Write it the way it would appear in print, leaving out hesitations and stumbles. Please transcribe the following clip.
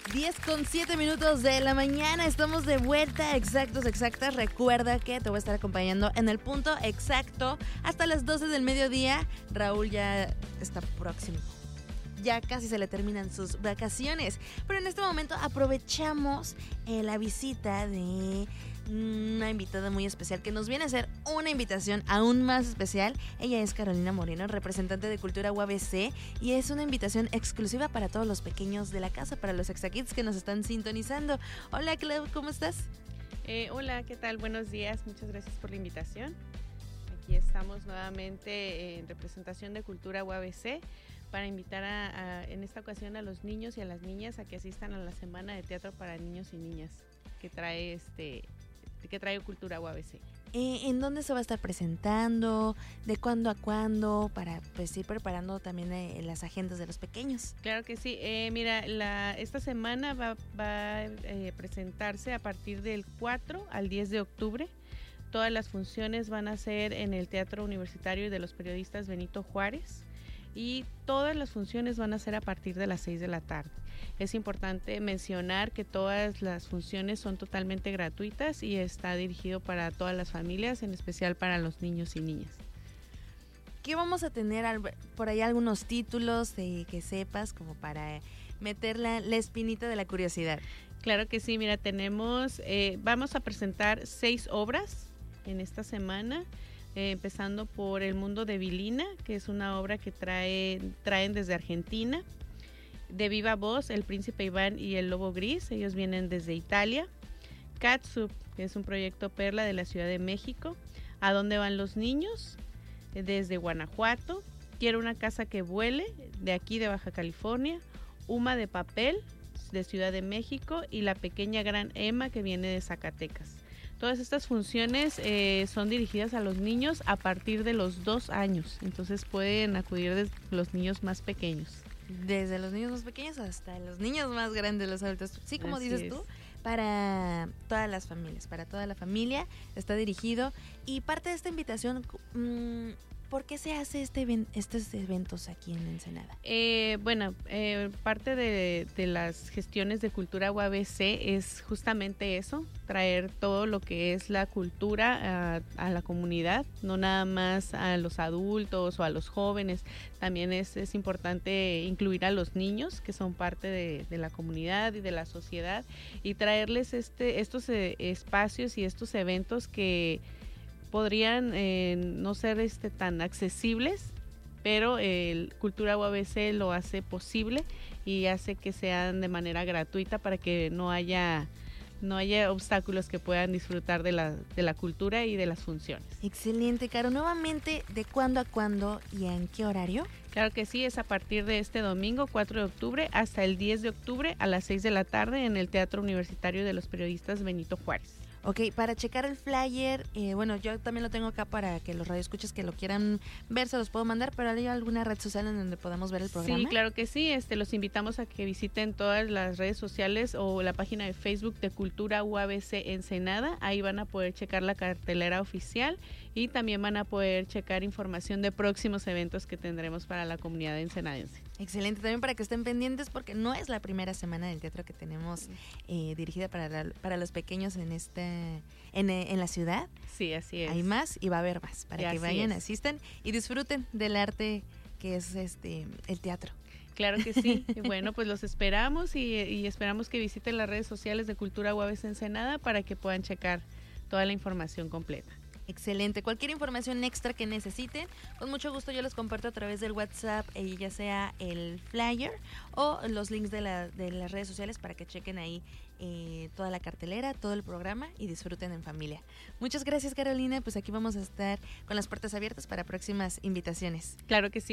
10:07 de la mañana, estamos de vuelta, exactas. Recuerda que te voy a estar acompañando en el punto exacto hasta las 12 del mediodía. Raúl ya está próximo. Ya casi se le terminan sus vacaciones. Pero en este momento aprovechamos la visita de una invitada muy especial que nos viene a hacer una invitación aún más especial. Ella es Carolina Moreno, representante de Cultura UABC, y es una invitación exclusiva para todos los pequeños de la casa, para los Exakids que nos están sintonizando. Hola, Clau, ¿cómo estás? Hola, ¿qué tal? Buenos días, muchas gracias por la invitación. Aquí estamos nuevamente en representación de Cultura UABC para invitar en esta ocasión a los niños y a las niñas a que asistan a la Semana de Teatro para Niños y Niñas que trae Cultura UABC. ¿En dónde se va a estar presentando? ¿De cuándo a cuándo? Para pues ir preparando también las agendas de los pequeños. Claro que sí. Mira, esta semana va a presentarse a partir del 4 al 10 de octubre. Todas las funciones van a ser en el Teatro Universitario de los Periodistas Benito Juárez. Y todas las funciones van a ser a partir de las 6 de la tarde. Es importante mencionar que todas las funciones son totalmente gratuitas y está dirigido para todas las familias, en especial para los niños y niñas. ¿Qué vamos a tener por ahí algunos títulos que sepas como para meter la espinita de la curiosidad? Claro que sí, mira, vamos a presentar 6 obras en esta semana. Empezando por El Mundo de Vilina, que es una obra que traen desde Argentina. De viva voz, El Príncipe Iván y el Lobo Gris, ellos vienen desde Italia. Catsup, que es un proyecto perla de la Ciudad de México. ¿A dónde van los niños? Desde Guanajuato. Quiero una casa que vuele, de aquí de Baja California. Uma de Papel, de Ciudad de México. Y La Pequeña Gran Emma, que viene de Zacatecas. Todas estas funciones son dirigidas a los niños a partir de los 2 años, entonces pueden acudir desde los niños más pequeños. Desde los niños más pequeños hasta los niños más grandes, los adultos. Sí, como Así dices es. tú, para todas las familias, para toda la familia está dirigido. Y parte de esta invitación, ¿por qué se hace estos eventos aquí en Ensenada? Parte de las gestiones de Cultura UABC es justamente eso, traer todo lo que es la cultura a la comunidad, no nada más a los adultos o a los jóvenes. También es importante incluir a los niños, que son parte de la comunidad y de la sociedad, y traerles estos espacios y estos eventos que podrían no ser tan accesibles, pero el Cultura UABC lo hace posible y hace que sean de manera gratuita para que no haya obstáculos, que puedan disfrutar de la cultura y de las funciones. Excelente, Caro. Nuevamente, ¿de cuándo a cuándo y en qué horario? Claro que sí, es a partir de este domingo 4 de octubre hasta el 10 de octubre a las 6 de la tarde en el Teatro Universitario de los Periodistas Benito Juárez. Ok, para checar el flyer, yo también lo tengo acá para que los radioescuchas que lo quieran ver se los puedo mandar, pero ¿hay alguna red social en donde podamos ver el programa? Sí, claro que sí, los invitamos a que visiten todas las redes sociales o la página de Facebook de Cultura UABC Ensenada. Ahí van a poder checar la cartelera oficial y también van a poder checar información de próximos eventos que tendremos para la comunidad ensenadense. Excelente, también para que estén pendientes porque no es la primera semana del teatro que tenemos dirigida para los pequeños en la ciudad. Sí, así es. Hay más y va a haber más para que vayan, asistan y disfruten del arte que es el teatro. Claro que sí. Bueno, pues los esperamos y esperamos que visiten las redes sociales de Cultura UABC Ensenada para que puedan checar toda la información completa. Excelente. Cualquier información extra que necesiten, con mucho gusto yo les comparto a través del WhatsApp, ya sea el flyer o los links de las redes sociales para que chequen ahí toda la cartelera, todo el programa y disfruten en familia. Muchas gracias, Carolina. Pues aquí vamos a estar con las puertas abiertas para próximas invitaciones. Claro que sí.